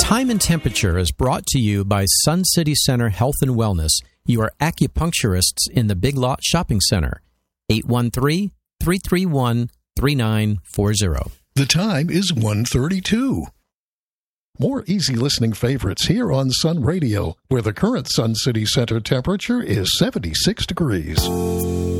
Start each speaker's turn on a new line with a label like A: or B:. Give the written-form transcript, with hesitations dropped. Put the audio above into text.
A: Time and Temperature is brought to you by Sun City Center Health and Wellness, your acupuncturists in the Big Lot Shopping Center. 813-331-3940.
B: The time is 1:32. More easy listening favorites here on Sun Radio, where the current Sun City Center temperature is 76 degrees.